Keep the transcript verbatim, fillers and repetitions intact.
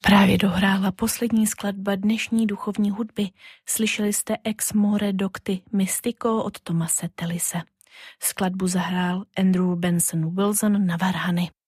Právě dohrála poslední skladba dnešní duchovní hudby. Slyšeli jste Ex More Docti Mystico od Thomase Tellise. Skladbu zahrál Andrew Benson Wilson na varhany.